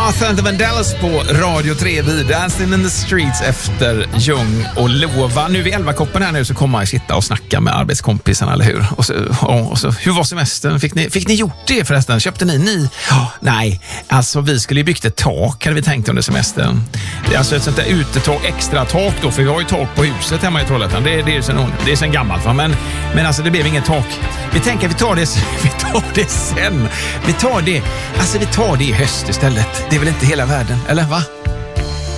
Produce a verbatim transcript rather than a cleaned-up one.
Martha and the Vandellas på Radio tre vid Dancing in the Streets efter Ljung och Lova. Nu vid elva-koppen här nu så kommer man sitta och snacka med arbetskompisarna, eller hur? Och så, och så, hur var semestern? Fick ni, fick ni gjort det förresten? Köpte ni ni? Oh, nej, alltså vi skulle ju byggt ett tak, hade vi tänkt under semestern. Det är alltså ett sånt där utetak, extra tak då, för vi har ju tak på huset hemma i Trollhättan. Det, det är ju sen, det är sen gammalt, va? Men, men alltså det blev ingen tak. Vi tänker att vi tar det, vi tar det sen. Vi tar det, alltså vi tar det i höst istället. Det är väl inte hela världen, eller va?